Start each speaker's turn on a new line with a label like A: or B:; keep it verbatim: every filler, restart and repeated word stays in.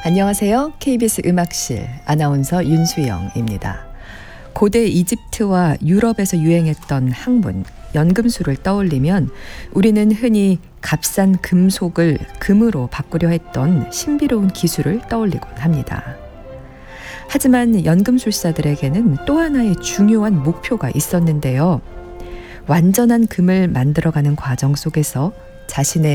A: 안녕하세요. 케이비에스 음악실 아나운서 윤수영입니다. 고대 이집트와 유럽에서 유행했던 학문, 연금술을 떠올리면 우리는 흔히 값싼 금속을 금으로 바꾸려 했던 신비로운 기술을 떠올리곤 합니다. 하지만 연금술사들에게는 또 하나의 중요한 목표가 있었는데요. 완전한 금을 만들어가는 과정 속에서 자신의